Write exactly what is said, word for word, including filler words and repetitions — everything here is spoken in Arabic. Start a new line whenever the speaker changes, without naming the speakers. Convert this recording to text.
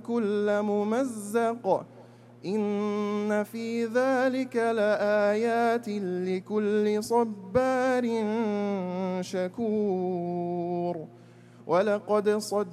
كل ممزق إن في ذلك لآيات لكل صبار شكور ولقد صدق